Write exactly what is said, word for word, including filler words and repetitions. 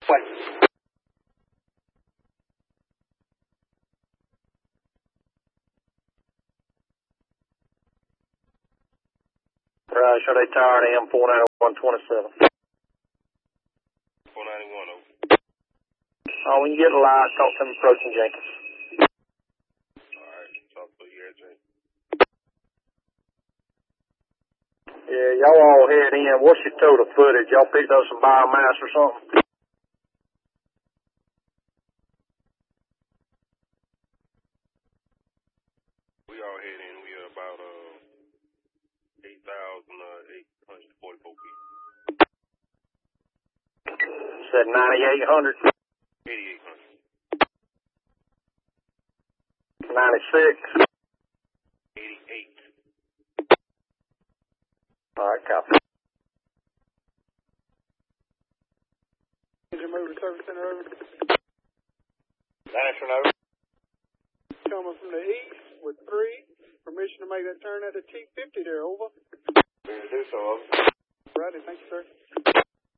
Wait. Right, show they tired A M four ninety-one twenty-seven. four ninety-one, over. Oh, when you get a light, talk to them approaching Jenkins. Alright, talk to you here, Jenkins. Yeah, y'all all head in. What's your total footage? Y'all picked up some biomass or something? We all head in. We are about uh eight thousand eight hundred forty-four feet. Said ninety-eight hundred. eighty-eight hundred. ninety-six. eighty-eight. All right, copy. Engine move to service center over. National over. Coming from the east with three. Permission to make that turn at the T fifty there, over. We're going to do so, over. Righty, thank you, sir.